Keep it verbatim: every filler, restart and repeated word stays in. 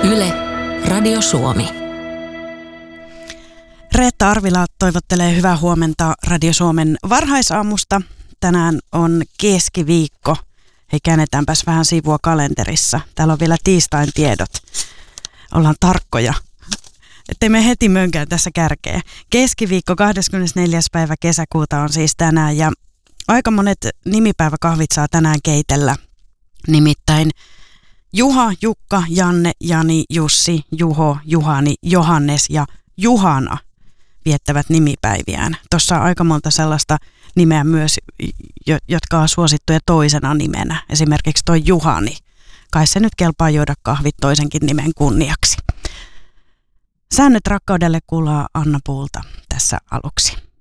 Yle, Radio Suomi. Reetta Arvila toivottelee hyvää huomenta Radio Suomen varhaisaamusta. Tänään on keskiviikko. Hei, käännetäänpäs vähän sivua kalenterissa. Täällä on vielä tiistain tiedot. Ollaan tarkkoja. Ettei me heti mönkään tässä kärkeä. Keskiviikko kahdeskymmenesneljäs päivä kesäkuuta on siis tänään ja aika monet nimipäiväkahvit saa tänään keitellä. Nimittäin Juha, Jukka, Janne, Jani, Jussi, Juho, Juhani, Johannes ja Juhana viettävät nimipäiviään. Tuossa on aika monta sellaista nimeä myös, jotka on suosittuja toisena nimenä. Esimerkiksi toi Juhani. Kai se nyt kelpaa juoda kahvit toisenkin nimen kunniaksi. Säännöt rakkaudelle kuuluu Anna Puulta tässä aluksi.